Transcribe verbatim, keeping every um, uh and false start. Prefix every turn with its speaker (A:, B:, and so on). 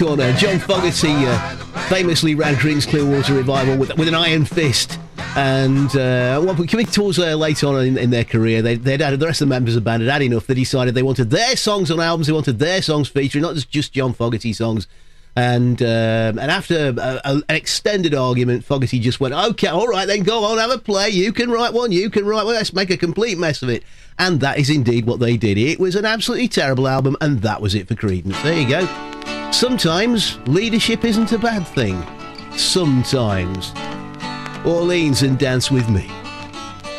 A: corner. John Fogerty uh, famously ran Creedence Clearwater Revival with, with an iron fist. And uh, well, coming towards uh, later on in, in their career, they, they'd had, the rest of the members of the band had had enough. They decided they wanted their songs on albums. They wanted their songs featuring, not just, just John Fogerty songs. And um, and after a, a, an extended argument, Fogerty just went, OK, all right, then go on, have a play. You can write one, you can write one. Let's make a complete mess of it. And that is indeed what they did. It was an absolutely terrible album, and that was it for Creedence. There you go. Sometimes leadership isn't a bad thing. Sometimes. Orleans and Dance With Me.